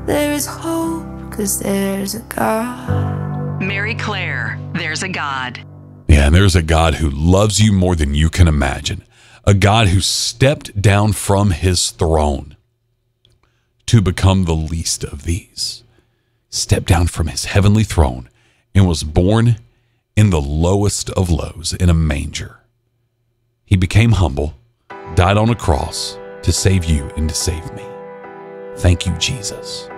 There is hope, 'cause there's a God. Mary Claire, there's a God. Yeah, and there's a God who loves you more than you can imagine. A God who stepped down from his throne to become the least of these. Stepped down from his heavenly throne and was born in the lowest of lows in a manger. He became humble, died on a cross to save you and to save me. Thank you, Jesus.